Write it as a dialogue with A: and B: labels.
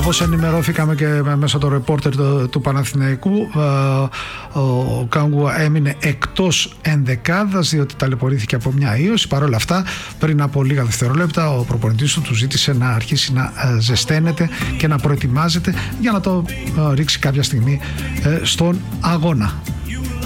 A: Όπως ενημερώθηκαμε και μέσα το ρεπόρτερ του Παναθηναϊκού, ο Κάγκου έμεινε εκτός ενδεκάδας διότι ταλαιπωρήθηκε από μια ίωση. Παρ' όλα αυτά, πριν από λίγα δευτερόλεπτα, ο προπονητής του ζήτησε να αρχίσει να ζεσταίνεται και να προετοιμάζεται για να το ρίξει κάποια στιγμή στον αγώνα.